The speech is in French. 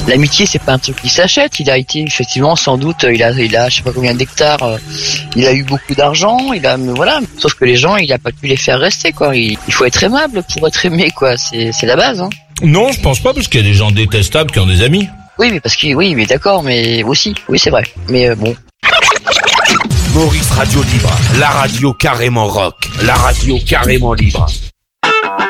L'amitié, c'est pas un truc qui s'achète. Il a été effectivement, sans doute, il a, je sais pas combien d'hectares. Il a eu beaucoup d'argent. Voilà. Sauf que les gens, il a pas pu les faire rester, quoi. Il faut être aimable pour être aimé, quoi. C'est la base, hein. Non, je pense pas, parce qu'il y a des gens détestables qui ont des amis. Oui, mais d'accord, mais aussi, oui, c'est vrai. Mais bon. Maurice Radio Libre, la radio carrément rock, la radio carrément libre.